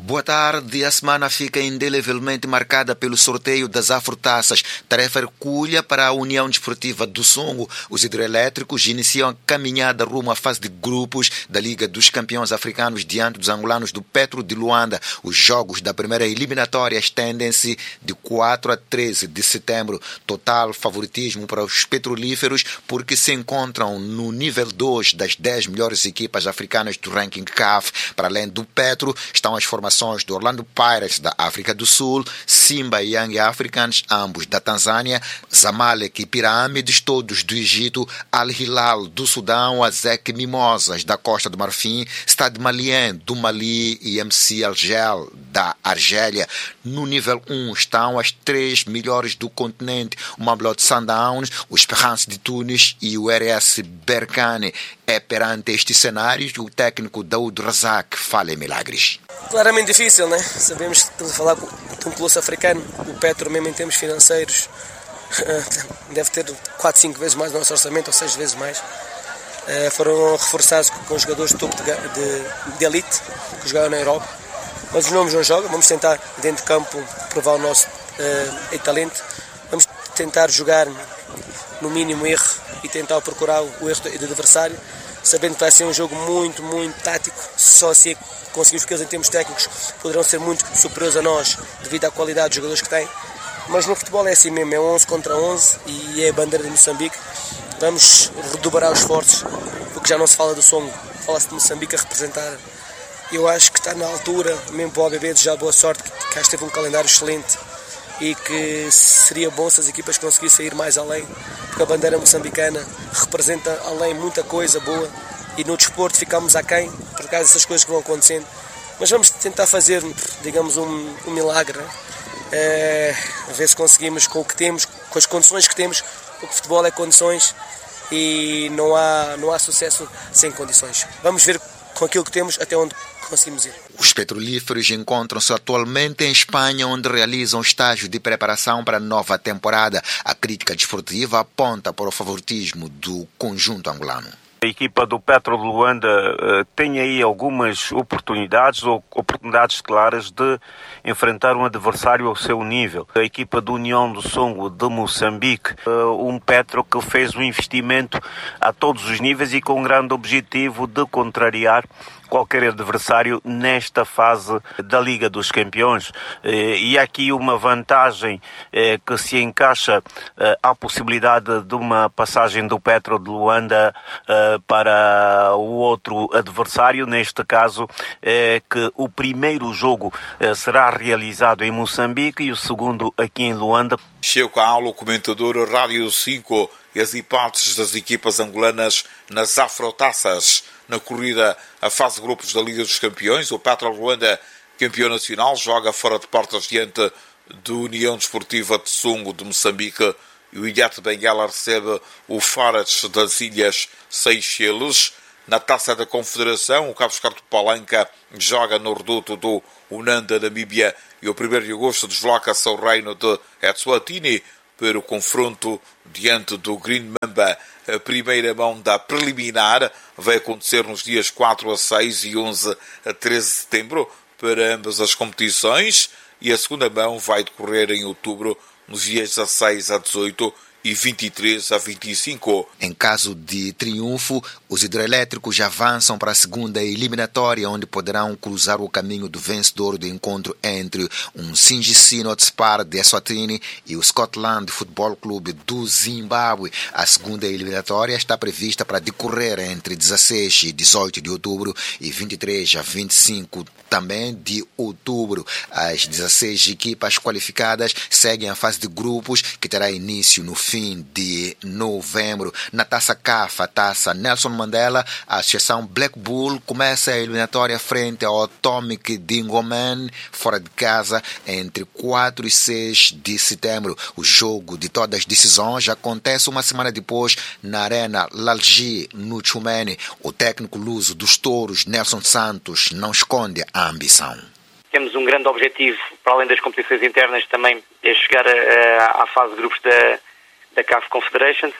Boa tarde. A semana fica indelevelmente marcada pelo sorteio das Afrotaças. Tarefa hercúlea para a União Desportiva do Songo. Os hidroelétricos iniciam a caminhada rumo à fase de grupos da Liga dos Campeões Africanos diante dos angolanos do Petro de Luanda. Os jogos da primeira eliminatória estendem-se de 4 a 13 de setembro. Total favoritismo para os petrolíferos porque se encontram no nível 2 das 10 melhores equipas africanas do ranking CAF. Para além do Petro, estão as formações do Orlando Pirates da África do Sul, Simba e Young Africans, ambos da Tanzânia, Zamalek e Pirâmides, todos do Egito, Al Hilal do Sudão, Azek Mimosas da Costa do Marfim, Stade Malien do Mali e MC Algel da Argélia. No nível 1 estão as 3 melhores do continente, o Mamelodi Sundowns, o Esperance de Tunis e o RS Berkane. É perante este cenário que o técnico Daoud Razak fala em milagres. Claramente difícil, né? Sabemos que estamos a falar de um colosso africano, o Petro, mesmo em termos financeiros, deve ter 4, 5 vezes mais o nosso orçamento, ou 6 vezes mais. Foram reforçados com jogadores de topo de elite, que jogaram na Europa. Mas os nomes não jogam, vamos tentar, dentro de campo, provar o nosso talento. Vamos tentar jogar no mínimo erro e tentar procurar o erro do adversário, sabendo que vai ser um jogo muito, muito tático. Só assim conseguimos, porque eles em termos técnicos poderão ser muito superiores a nós devido à qualidade dos jogadores que têm. Mas no futebol é assim mesmo, é 11 contra 11 e é a bandeira de Moçambique. Vamos redobrar os esforços, porque já não se fala do Songo, fala-se de Moçambique a representar. Eu acho que está na altura, mesmo para o ABB, desejar boa sorte, que acho que teve um calendário excelente e que seria bom se as equipas conseguissem ir mais além, porque a bandeira moçambicana representa além muita coisa boa e no desporto ficamos aquém por causa dessas coisas que vão acontecendo. Mas vamos tentar fazer, digamos, um milagre, né? Ver se conseguimos com o que temos, com as condições que temos, porque o futebol é condições e não há sucesso sem condições. Vamos ver com aquilo que temos até onde conseguimos ir. Os petrolíferos encontram-se atualmente em Espanha, onde realizam estágio de preparação para a nova temporada. A crítica desportiva aponta para o favoritismo do conjunto angolano. A equipa do Petro de Luanda tem aí algumas oportunidades claras de enfrentar um adversário ao seu nível. A equipa do União do Songo de Moçambique, um Petro que fez um investimento a todos os níveis e com um grande objetivo de contrariar qualquer adversário nesta fase da Liga dos Campeões. E há aqui uma vantagem que se encaixa à possibilidade de uma passagem do Petro de Luanda para o outro adversário. Neste caso, que o primeiro jogo será realizado em Moçambique e o segundo aqui em Luanda. Chego à aula o comentador Rádio 5 e as hipóteses das equipas angolanas nas Afrotaças. Na corrida à fase de grupos da Liga dos Campeões, o Petro de Luanda, campeão nacional, joga fora de portas diante da União Desportiva de Songo de Moçambique e o Ilhete Benguela recebe o Farates das Ilhas Seychelles. Na Taça da Confederação, o Cabo Escarto de Palanca joga no reduto do Unanda, Namíbia, e o 1º de agosto desloca-se ao reino de Eswatini para o confronto diante do Green Mamba. A primeira mão da preliminar vai acontecer nos dias 4 a 6 e 11 a 13 de setembro para ambas as competições e a segunda mão vai decorrer em outubro nos dias 16 a 18 e 23 a 25. Em caso de triunfo, os hidroelétricos avançam para a segunda eliminatória, onde poderão cruzar o caminho do vencedor do encontro entre um Singisi Hotspur de Eswatini e o Scotland Football Club do Zimbábue. A segunda eliminatória está prevista para decorrer entre 16 e 18 de outubro e 23 a 25 também de outubro. As 16 equipas qualificadas seguem a fase de grupos, que terá início no fim de novembro. Na Taça CAF, a Taça Nelson Mandela, a Associação Black Bull começa a eliminatória frente ao Atomic de Ngomen, fora de casa, entre 4 e 6 de setembro. O jogo de todas as decisões acontece uma semana depois na Arena Lalji, no Tchumene. O técnico luso dos touros, Nelson Santos, não esconde a ambição. Temos um grande objetivo, para além das competições internas, também é chegar à fase de grupos da CAF Confederations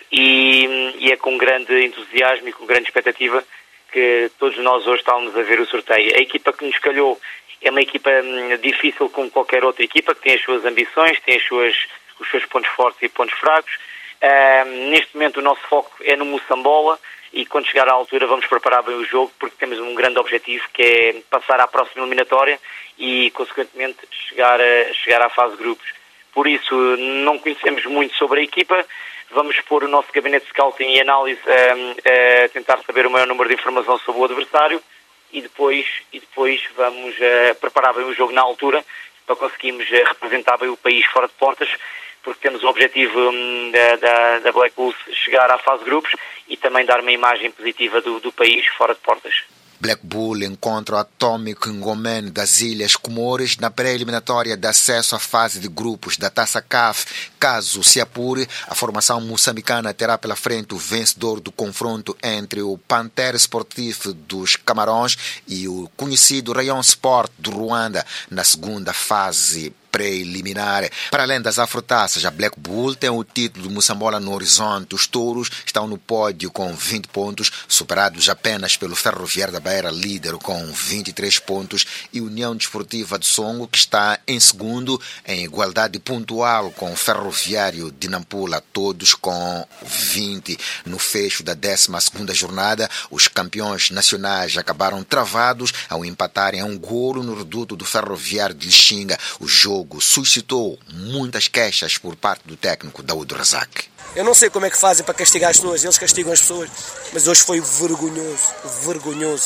e é com grande entusiasmo e com grande expectativa que todos nós hoje estamos a ver o sorteio. A equipa que nos calhou é uma equipa difícil como qualquer outra equipa, que tem as suas ambições, tem os seus pontos fortes e pontos fracos. Neste momento o nosso foco é no Moçambola e quando chegar à altura vamos preparar bem o jogo, porque temos um grande objetivo, que é passar à próxima eliminatória e consequentemente chegar à fase de grupos. Por isso não conhecemos muito sobre a equipa, vamos pôr o nosso gabinete de scouting e análise a tentar saber o maior número de informação sobre o adversário e depois vamos preparar bem o jogo na altura para conseguirmos representar bem o país fora de portas, porque temos o objetivo da Black Bulls chegar à fase de grupos e também dar uma imagem positiva do país fora de portas. Black Bull encontra o Atomic Ngomeni das Ilhas Comores na pré-eliminatória de acesso à fase de grupos da Taça CAF. Caso se apure, a formação moçambicana terá pela frente o vencedor do confronto entre o Panther Sportif dos Camarões e o conhecido Rayon Sport do Ruanda na segunda fase preliminar. Para além das afrotaças, a Black Bull tem o título do Moçambola no horizonte. Os touros estão no pódio com 20 pontos, superados apenas pelo Ferroviário da Beira, líder com 23 pontos, e União Desportiva de Songo, que está em segundo, em igualdade pontual com o Ferroviário de Nampula, todos com 20. No fecho da 12ª jornada, os campeões nacionais acabaram travados ao empatarem a um golo no reduto do Ferroviário de Lixinga. O jogo suscitou muitas queixas por parte do técnico Daoud Razak. Eu não sei como é que fazem para castigar as pessoas, eles castigam as pessoas, mas hoje foi vergonhoso.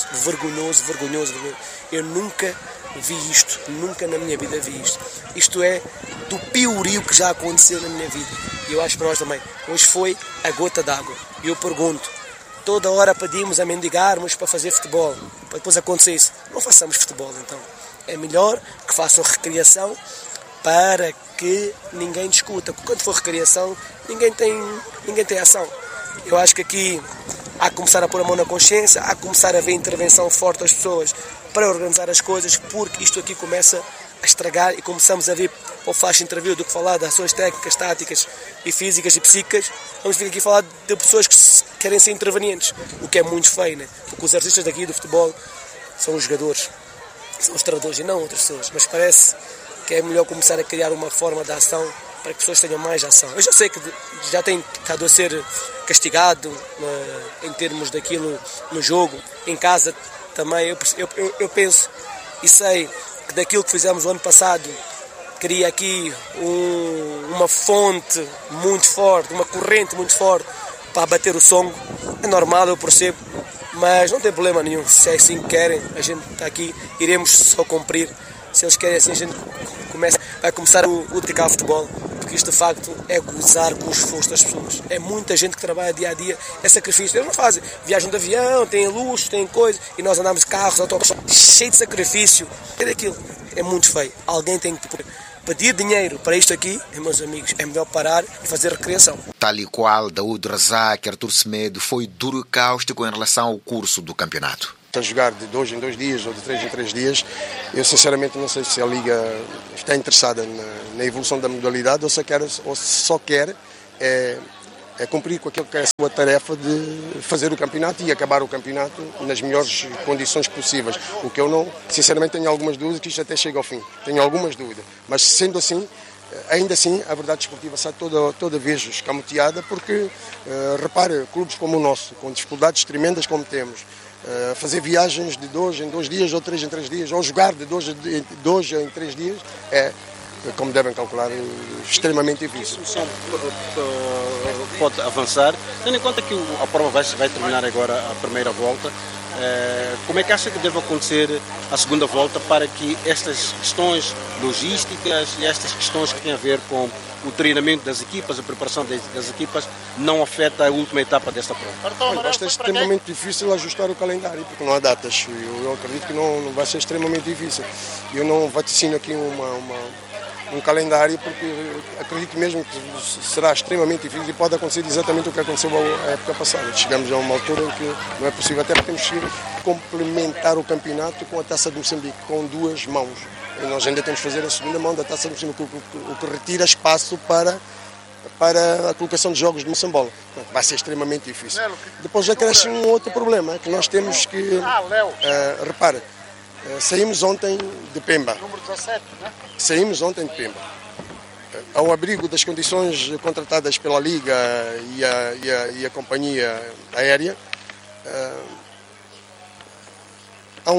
Eu nunca vi isto, nunca na minha vida vi isto. Isto é do piorio que já aconteceu na minha vida. E eu acho para nós também. Hoje foi a gota d'água. E eu pergunto, toda hora pedimos a mendigarmos para fazer futebol, para depois acontecer isso. Não façamos futebol então. É melhor que façam recriação para que ninguém discuta. Porque quando for recriação, ninguém tem ação. Eu acho que aqui há que começar a pôr a mão na consciência, há que começar a ver intervenção forte das pessoas para organizar as coisas, porque isto aqui começa a estragar e começamos a ver o flash interview do que falar de ações técnicas, táticas e físicas e psíquicas. Vamos vir aqui falar de pessoas que querem ser intervenientes, o que é muito feio, né? Porque os artistas daqui do futebol são os jogadores, são os treinadores e não outras pessoas, mas parece que é melhor começar a criar uma forma de ação para que as pessoas tenham mais ação. Eu já sei que já tem estado a ser castigado em termos daquilo no jogo, em casa também. Eu penso e sei que daquilo que fizemos o ano passado, cria aqui uma fonte muito forte, uma corrente muito forte para abater o Songo. É normal, eu percebo, mas não tem problema nenhum. Se é assim que querem, a gente está aqui, iremos só cumprir. Se eles querem assim, a gente vai começar a praticar futebol, porque isto de facto é gozar com o esforço das pessoas. É muita gente que trabalha dia a dia, é sacrifício. Eles não fazem, viajam de avião, têm luxo, têm coisa, e nós andamos de carros, autocarros, cheio de sacrifício. É daquilo, é muito feio. Alguém tem que pedir dinheiro para isto aqui, meus amigos, é melhor parar e fazer recreação. Tal e qual Daoud Razak, Artur Semedo foi duro e cáustico em relação ao curso do campeonato. A jogar de 2 em 2 dias ou de 3 em 3 dias, eu sinceramente não sei se a Liga está interessada na evolução da modalidade ou só quer cumprir com aquilo que é a sua tarefa de fazer o campeonato e acabar o campeonato nas melhores condições possíveis. O que eu não, sinceramente tenho algumas dúvidas que isto até chega ao fim. Tenho algumas dúvidas, mas sendo assim, ainda assim a verdade desportiva sai toda vez escamoteada porque, repare, clubes como o nosso, com dificuldades tremendas como temos, fazer viagens de 2 em 2 dias ou 3 em 3 dias, ou jogar de 2 em 3 dias, é, como devem calcular, extremamente difícil. A solução pode avançar, tendo em conta que a prova vai terminar agora a primeira volta. Como é que acha que deve acontecer a segunda volta para que estas questões logísticas e estas questões que têm a ver com o treinamento das equipas, a preparação das equipas, não afeta a última etapa desta prova? Vai ser extremamente difícil ajustar o calendário, porque não há datas. Eu acredito que não vai ser extremamente difícil. Eu não vaticino aqui um calendário, porque acredito mesmo que será extremamente difícil e pode acontecer exatamente o que aconteceu a época passada. Chegamos a uma altura em que não é possível, até porque temos que complementar o campeonato com a Taça de Moçambique, com 2 mãos. E nós ainda temos que fazer a segunda mão da Taça de Moçambique, o que retira espaço para a colocação de jogos de Moçambola. Vai ser extremamente difícil. Depois já cresce um outro problema, que nós temos que, repara, Saímos ontem de Pemba. Número 17, né? Saímos ontem de Pemba. Ao abrigo das condições contratadas pela Liga e a companhia aérea, há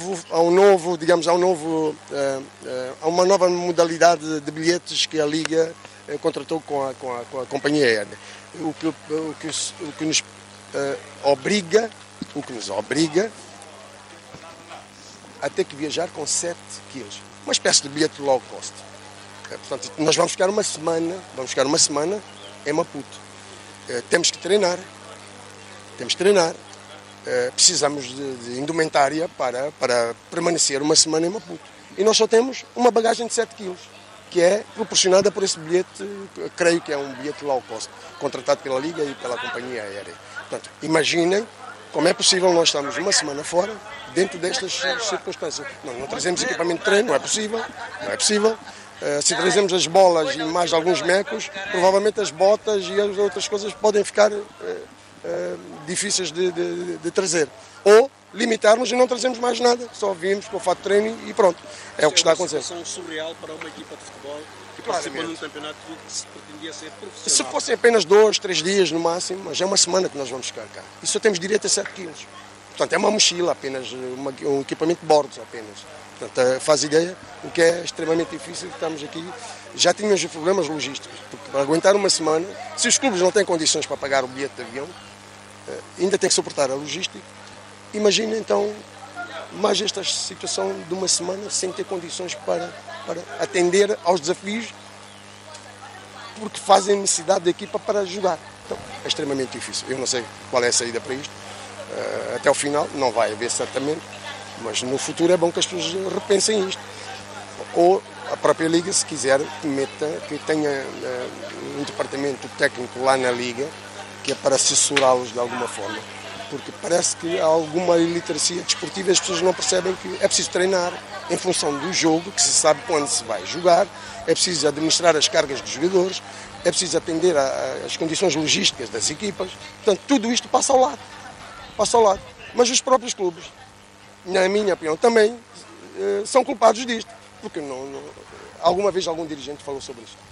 uma nova modalidade de bilhetes que a Liga contratou com a companhia aérea. O que nos obriga a ter que viajar com 7 quilos. Uma espécie de bilhete low cost. Portanto, nós vamos ficar uma semana em Maputo. Temos que treinar. Precisamos de indumentária para permanecer uma semana em Maputo. E nós só temos uma bagagem de 7 quilos, que é proporcionada por esse bilhete, creio que é um bilhete low cost, contratado pela Liga e pela companhia aérea. Portanto, imaginem como é possível nós estarmos uma semana fora, dentro destas circunstâncias. Não trazemos equipamento de treino, não é possível. Se trazemos as bolas e mais alguns mecos, provavelmente as botas e as outras coisas podem ficar difíceis de trazer. Ou limitarmos e não trazemos mais nada, só viemos com o fato de treino e pronto. É o que está a acontecer. É uma situação surreal para uma equipa de futebol que participa num campeonato que se pretendia ser profissional. Se fossem apenas 2, 3 dias no máximo, mas é uma semana que nós vamos ficar cá. E só temos direito a 7 quilos. Portanto, é uma mochila apenas, um equipamento de bordos apenas. Portanto, faz ideia o que é extremamente difícil. Estamos aqui, já tínhamos problemas logísticos, porque para aguentar uma semana, se os clubes não têm condições para pagar o bilhete de avião, ainda tem que suportar a logística. Imagina então mais esta situação de uma semana sem ter condições para atender aos desafios, porque fazem necessidade da equipa para jogar. Então, é extremamente difícil. Eu não sei qual é a saída para isto. Até o final não vai haver certamente, mas no futuro é bom que as pessoas repensem isto. Ou a própria Liga, se quiser, que tenha um departamento técnico lá na Liga, que é para assessorá-los de alguma forma. Porque parece que há alguma iliteracia desportiva e as pessoas não percebem que é preciso treinar em função do jogo, que se sabe quando se vai jogar, é preciso administrar as cargas dos jogadores, é preciso atender às condições logísticas das equipas. Portanto, tudo isto passa ao lado. Mas os próprios clubes, na minha opinião, também são culpados disto. Porque alguma vez algum dirigente falou sobre isso.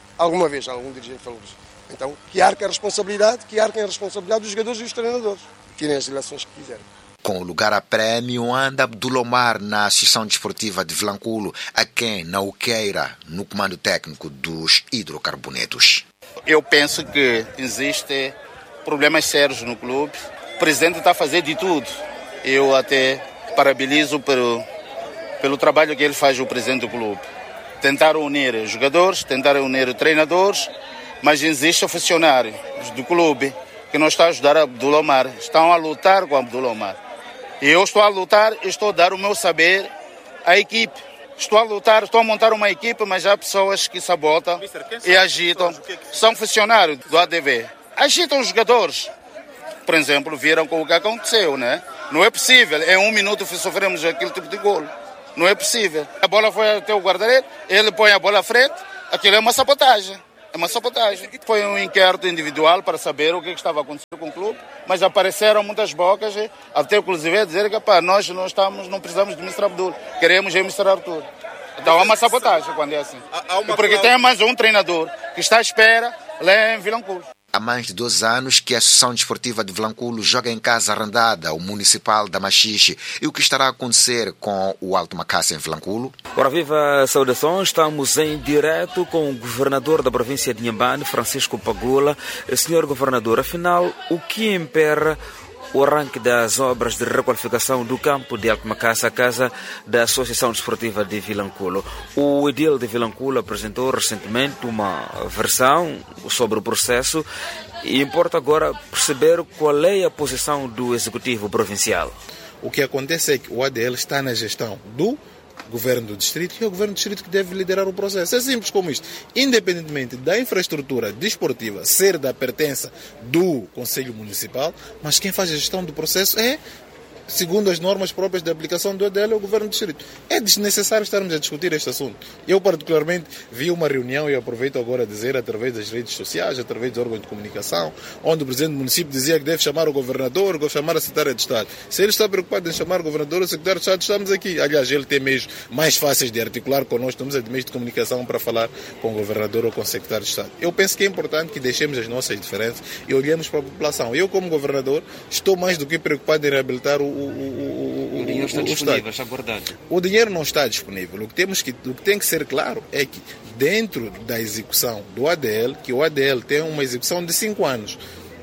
Então, que arquem a responsabilidade dos jogadores e dos treinadores. Tirem as eleições que quiserem. Com o lugar a prémio, anda Abdulomar na Associação Desportiva de Vilanculo, a quem não o queira no comando técnico dos hidrocarbonetos. Eu penso que existem problemas sérios no clube. O presidente está a fazer de tudo. Eu até parabenizo pelo trabalho que ele faz, o presidente do clube. Tentar unir jogadores, tentar unir treinadores, mas existem funcionários do clube que não estão a ajudar a Abdulomar, estão a lutar com a Abdulomar. E eu estou a lutar e estou a dar o meu saber à equipe. Estou a lutar, estou a montar uma equipe, mas há pessoas que sabotam e agitam. São funcionários do ADV. Agitam os jogadores. Por exemplo, viram com o que aconteceu, né? Não é possível. Em 1 minuto sofremos aquele tipo de golo. Não é possível. A bola foi até o guarda-redes, ele põe a bola à frente, aquilo é uma sabotagem. Foi um inquérito individual para saber o que estava acontecendo com o clube, mas apareceram muitas bocas, até inclusive dizer que nós não precisamos de Mr. Abdul, queremos o Mr. Arthur. Então há uma sabotagem quando é assim. Porque tem mais um treinador que está à espera lá em Vilanculo. Há mais de 2 anos que a Associação Desportiva de Vilanculo joga em casa arrendada, o Municipal da Machixe. E o que estará a acontecer com o Alto Macaça em Vilanculo? Ora, viva saudação, estamos em direto com o governador da província de Inhambane, Francisco Pagula. Senhor governador, afinal, o que impera o arranque das obras de requalificação do campo de Alto Macaça, a casa da Associação Desportiva de Vilanculo? O edil de Vilanculo apresentou recentemente uma versão sobre o processo e importa agora perceber qual é a posição do Executivo Provincial. O que acontece é que o ADL está na gestão do Governo do Distrito e é o Governo do Distrito que deve liderar o processo. É simples como isto. Independentemente da infraestrutura desportiva ser da pertença do Conselho Municipal, mas quem faz a gestão do processo é segundo as normas próprias de aplicação do ADL, é o Governo do Distrito. É desnecessário estarmos a discutir este assunto. Eu, particularmente, vi uma reunião, e aproveito agora a dizer, através das redes sociais, através dos órgãos de comunicação, onde o Presidente do município dizia que deve chamar o Governador, chamar a Secretária de Estado. Se ele está preocupado em chamar o Governador ou o Secretário de Estado, estamos aqui. Aliás, ele tem meios mais fáceis de articular connosco, temos meios de comunicação para falar com o Governador ou com o Secretário de Estado. Eu penso que é importante que deixemos as nossas diferenças e olhemos para a população. Eu, como Governador, estou mais do que preocupado em reabilitar o dinheiro está disponível, está guardado. O dinheiro não está disponível. O que tem que ser claro é que dentro da execução do ADL, que o ADL tem uma execução de 5 anos.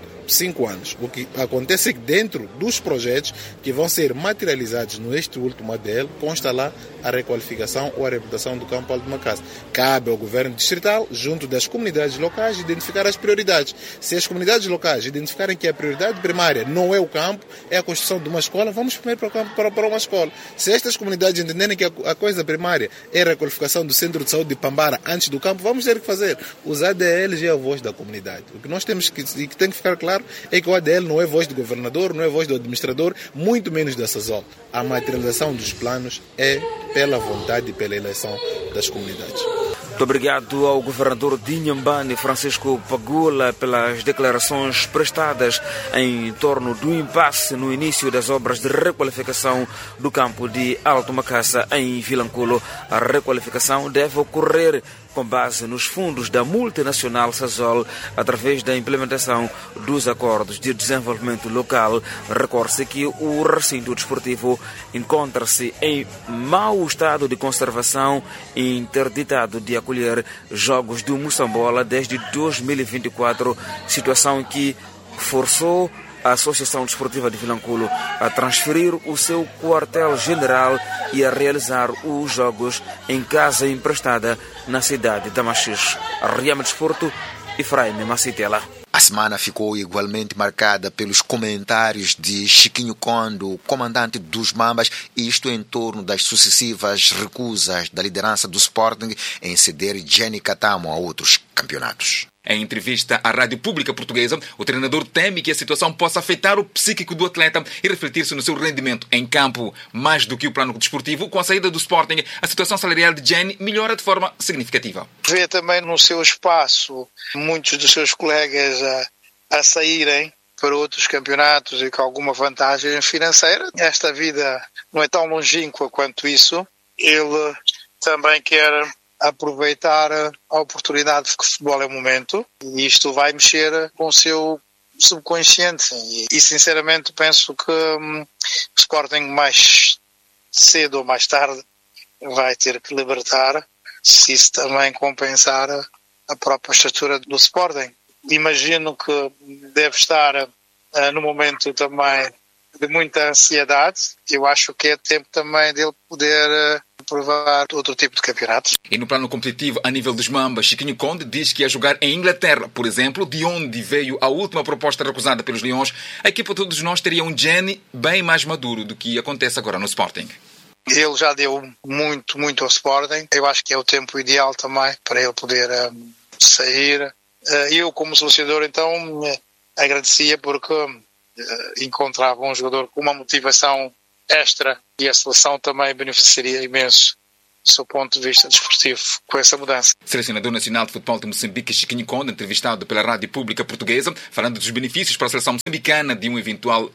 5 anos. O que acontece é que dentro dos projetos que vão ser materializados neste último ADL, consta lá a requalificação ou a reabilitação do campo Alto Macassa. Cabe ao Governo Distrital, junto das comunidades locais, identificar as prioridades. Se as comunidades locais identificarem que a prioridade primária não é o campo, é a construção de uma escola, vamos primeiro para o campo para uma escola. Se estas comunidades entenderem que a coisa primária é a requalificação do Centro de Saúde de Pambara antes do campo, vamos ter que fazer. Os ADLs é a voz da comunidade. O que nós temos que tem que ficar claro é que o ADL não é voz do governador, não é voz do administrador, muito menos da SASOL. A materialização dos planos é pela vontade e pela eleição das comunidades. Muito obrigado ao governador de Inhambane, Francisco Pagula, pelas declarações prestadas em torno do impasse no início das obras de requalificação do campo de Alto Macassa em Vilanculo. A requalificação deve ocorrer com base nos fundos da multinacional SASOL, através da implementação dos acordos de desenvolvimento local. Recorde-se que o recinto desportivo encontra-se em mau estado de conservação e interditado de acolher jogos do Moçambola desde 2024, situação que forçou a Associação Desportiva de Vilanculo a transferir o seu quartel-general e a realizar os jogos em casa emprestada na cidade de Machixe. Riama Desporto, Efraim Macitela. A semana ficou igualmente marcada pelos comentários de Chiquinho Condo, comandante dos Mambas, isto em torno das sucessivas recusas da liderança do Sporting em ceder Jenny Catamo a outros campeonatos. Em entrevista à Rádio Pública Portuguesa, o treinador teme que a situação possa afetar o psíquico do atleta e refletir-se no seu rendimento em campo. Mais do que o plano desportivo, com a saída do Sporting, a situação salarial de Jenny melhora de forma significativa. Vê também no seu espaço muitos dos seus colegas a saírem para outros campeonatos e com alguma vantagem financeira. Esta vida não é tão longínqua quanto isso. Ele também quer aproveitar a oportunidade que o futebol é o momento, e isto vai mexer com o seu subconsciente e sinceramente penso que o Sporting mais cedo ou mais tarde vai ter que libertar, se isso também compensar a própria estrutura do Sporting. Imagino que deve estar no momento também de muita ansiedade. Eu acho que é tempo também dele poder provar outro tipo de campeonatos. E no plano competitivo, a nível dos Mambas, Chiquinho Conde diz que ia jogar em Inglaterra, por exemplo, de onde veio a última proposta recusada pelos Leões. A equipa de todos nós teria um Jenny bem mais maduro do que acontece agora no Sporting. Ele já deu muito ao Sporting. Eu acho que é o tempo ideal também para ele poder sair. Eu, como associador, então, agradecia porque encontrava um jogador com uma motivação extra e a seleção também beneficiaria imenso do seu ponto de vista desportivo com essa mudança. Selecionador nacional de futebol de Moçambique, Chiquinho Conde, entrevistado pela Rádio Pública Portuguesa, falando dos benefícios para a seleção moçambicana de uma eventual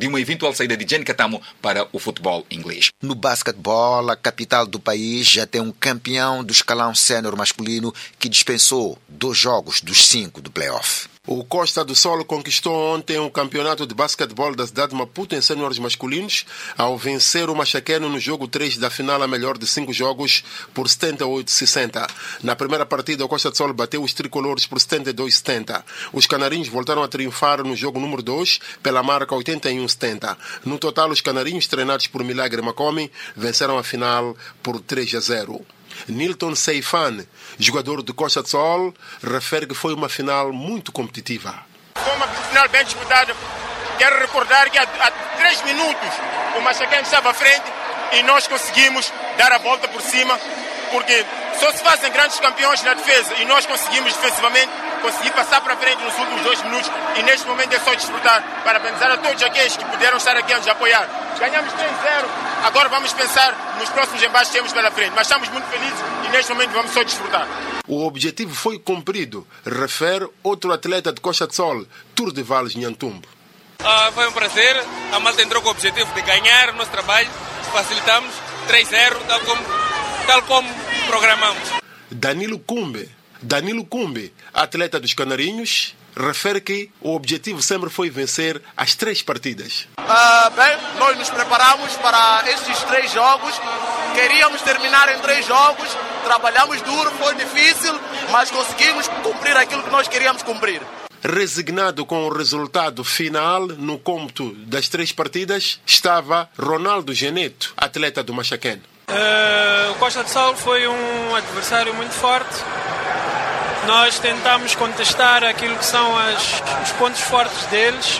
saída de Jenny Catamo para o futebol inglês. No basquetebol, a capital do país já tem um campeão do escalão sénior masculino que dispensou 2 jogos dos 5 do play-off. O Costa do Sol conquistou ontem o campeonato de basquetebol da cidade de Maputo em séniores masculinos ao vencer o Machaqueno no jogo 3 da final a melhor de 5 jogos por 78-60. Na primeira partida, o Costa do Sol bateu os tricolores por 72-70. Os canarinhos voltaram a triunfar no jogo número 2 pela marca 81-70. No total, os canarinhos, treinados por Milagre Macome, venceram a final por 3-0. Nilton Seifan, jogador do Costa do Sol, refere que foi uma final muito competitiva. Foi uma final bem disputada. Quero recordar que há 3 minutos o Machaqueno estava à frente e nós conseguimos dar a volta por cima, porque só se fazem grandes campeões na defesa e nós conseguimos defensivamente conseguir passar para frente nos últimos 2 minutos e neste momento é só desfrutar. Parabenizar a todos aqueles que puderam estar aqui a nos apoiar. ganhamos 3-0. Agora vamos pensar nos próximos embates que temos pela frente. Mas estamos muito felizes e neste momento vamos só desfrutar. O objetivo foi cumprido, refere outro atleta de Costa de Sol, Tour de Vales Nhantumbo. Foi um prazer. A malta entrou com o objetivo de ganhar o nosso trabalho. Facilitamos 3-0, tal como programamos. Danilo Cumbe, atleta dos Canarinhos, refere que o objetivo sempre foi vencer as 3 partidas. Bem, nós nos preparamos para estes 3 jogos. Queríamos terminar em 3 jogos. Trabalhamos duro, foi difícil, mas conseguimos cumprir aquilo que nós queríamos cumprir. Resignado com o resultado final no cômputo das 3 partidas, estava Ronaldo Geneto, atleta do Machaquén. O Costa de Sol foi um adversário muito forte. Nós tentamos contestar aquilo que são os pontos fortes deles.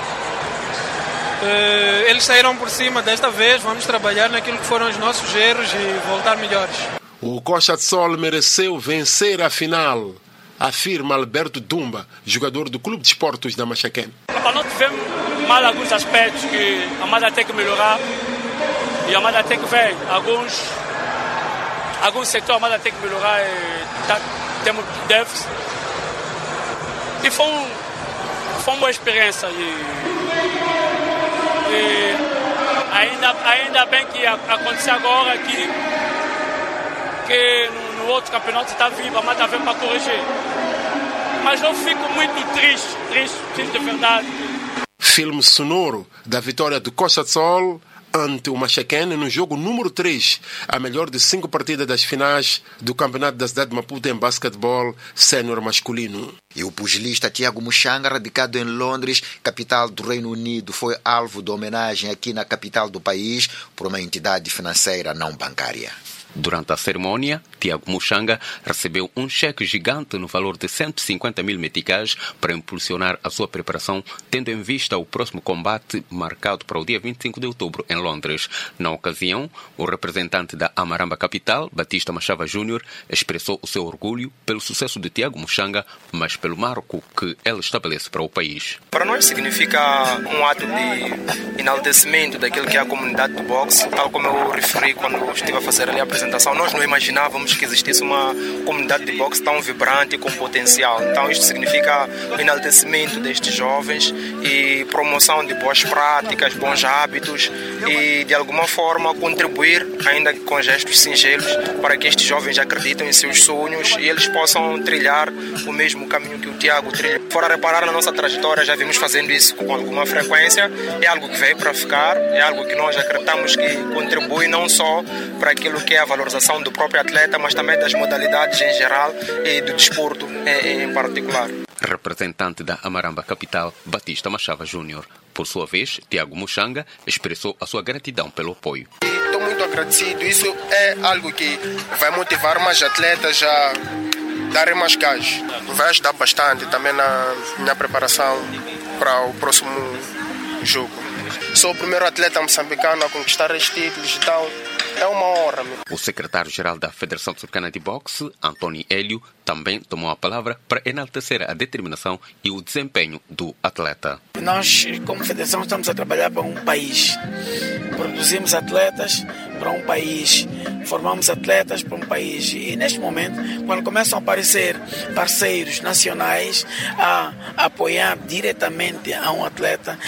Eles saíram por cima desta vez. Vamos trabalhar naquilo que foram os nossos erros e voltar melhores. O Costa de Sol mereceu vencer a final, afirma Alberto Dumba, jogador do Clube de Esportes da Machaquén. Nós tivemos mal alguns aspectos que a Mada tem que melhorar e a Mada tem que ver alguns setores a Mada tem que melhorar e temos déficit. E foi uma boa experiência e ainda bem que aconteceu agora que no outro campeonato está vivo, a Mada veio para corrigir. Mas eu fico muito triste de verdade. Filme sonoro da vitória do Costa de Sol ante o Machaquén no jogo número 3, a melhor de 5 partidas das finais do Campeonato da cidade de Maputo em basquetebol sénior masculino. E o pugilista Tiago Muxanga, radicado em Londres, capital do Reino Unido, foi alvo de homenagem aqui na capital do país por uma entidade financeira não bancária. Durante a cerimônia, Tiago Muxanga recebeu um cheque gigante no valor de 150 mil meticais para impulsionar a sua preparação, tendo em vista o próximo combate marcado para o dia 25 de outubro em Londres. Na ocasião, o representante da Amaramba Capital, Batista Machava Júnior, expressou o seu orgulho pelo sucesso de Tiago Muxanga, mas pelo marco que ele estabelece para o país. Para nós significa um ato de enaltecimento daquilo que é a comunidade do boxe, tal como eu referi quando estive a fazer ali a apresentação. Nós não imaginávamos que existisse uma comunidade de boxe tão vibrante e com potencial. Então isto significa o enaltecimento destes jovens e promoção de boas práticas, bons hábitos e de alguma forma contribuir, ainda com gestos singelos, para que estes jovens acreditem em seus sonhos e eles possam trilhar o mesmo caminho que o Tiago trilha. Fora reparar na nossa trajetória, já vimos fazendo isso com alguma frequência. É algo que veio para ficar, é algo que nós acreditamos que contribui não só para aquilo que é a valorização do próprio atleta, mas também das modalidades em geral e do desporto em particular. Representante da Amaramba Capital, Batista Machava Júnior. Por sua vez, Tiago Muxanga expressou a sua gratidão pelo apoio. Estou muito agradecido. Isso é algo que vai motivar mais atletas a darem mais gás. Vai ajudar bastante também na minha preparação para o próximo jogo. Sou o primeiro atleta moçambicano a conquistar estes títulos, então é uma honra. O secretário-geral da Federação Moçambicana de Boxe, Antônio Hélio, também tomou a palavra para enaltecer a determinação e o desempenho do atleta. Nós, como federação, estamos a trabalhar para um país. Produzimos atletas para um país, formamos atletas para um país. E neste momento, quando começam a aparecer parceiros nacionais a apoiar diretamente a um atleta,